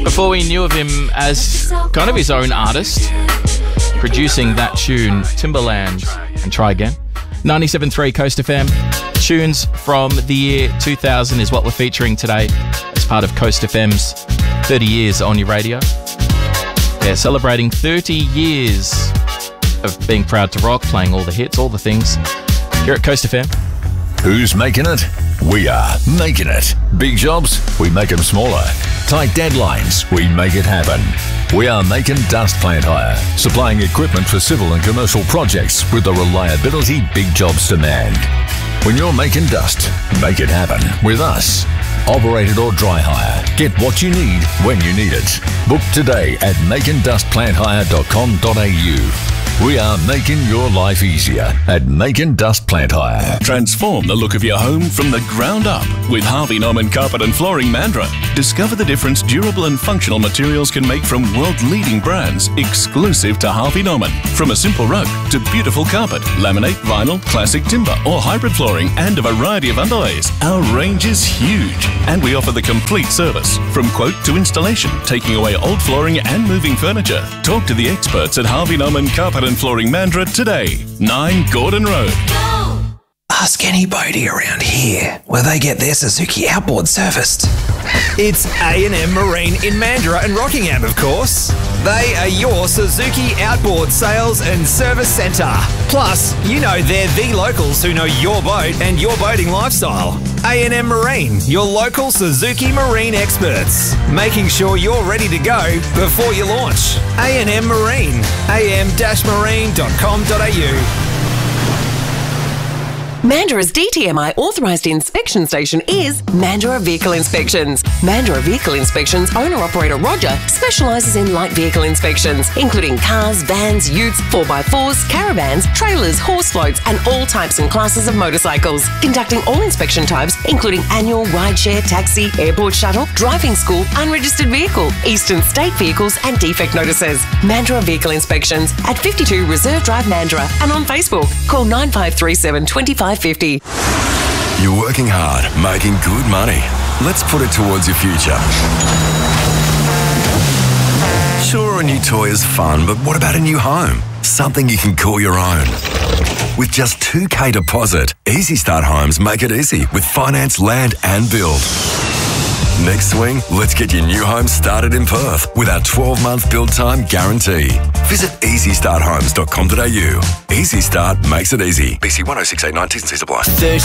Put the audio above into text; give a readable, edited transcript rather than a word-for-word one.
Before we knew of him as kind of his own artist, producing that tune, Timberland and Try Again. 97.3 Coast FM. Tunes from the year 2000 is what we're featuring today as part of Coast FM's 30 years on your radio. Yeah, celebrating 30 years of being proud to rock, playing all the hits, all the things here at Coast FM. Who's making it? We are making it. Big jobs? We make them smaller. Tight deadlines? We make it happen. We are Making Dust Plant Hire, supplying equipment for civil and commercial projects with the reliability big jobs demand. When you're making dust, make it happen with us. Operated or dry hire. Get what you need when you need it. Book today at makingdustplanthire.com.au. We are making your life easier at Making Dust Plant Hire. Transform the look of your home from the ground up with Harvey Norman Carpet and Flooring Mandurah. Discover the difference durable and functional materials can make from world-leading brands exclusive to Harvey Norman. From a simple rug to beautiful carpet, laminate, vinyl, classic timber or hybrid flooring and a variety of underlays. Our range is huge and we offer the complete service from quote to installation, taking away old flooring and moving furniture. Talk to the experts at Harvey Norman Carpet and Flooring Mandurah today. 9 Gordon Road. Ask anybody around here where they get their Suzuki outboard serviced. It's A&M Marine in Mandurah and Rockingham, of course. They are your Suzuki outboard sales and service centre. Plus, you know they're the locals who know your boat and your boating lifestyle. A&M Marine, your local Suzuki Marine experts, making sure you're ready to go before you launch. A&M Marine, am-marine.com.au. Mandurah's DTMI authorised inspection station is Mandurah Vehicle Inspections. Mandurah Vehicle Inspections owner-operator Roger specialises in light vehicle inspections, including cars, vans, utes, 4x4s, caravans, trailers, horse floats and all types and classes of motorcycles. Conducting all inspection types, including annual, rideshare, taxi, airport shuttle, driving school, unregistered vehicle, eastern state vehicles and defect notices. Mandurah Vehicle Inspections at 52 Reserve Drive, Mandurah, and on Facebook. Call 9537 2550. You're working hard, making good money. Let's put it towards your future. Sure, a new toy is fun, but what about a new home? Something you can call your own. With just $2,000 deposit, Easy Start Homes make it easy with finance, land and build. Next swing, let's get your new home started in Perth with our 12-month build time guarantee. Visit easystarthomes.com.au. Easy Start makes it easy. BC 10689 T's and C's apply. 30